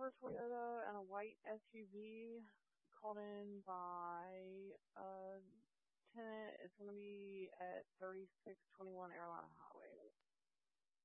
silver Toyota and a white SUV called in by a tenant. It's going to be at 3621 Airline Highway.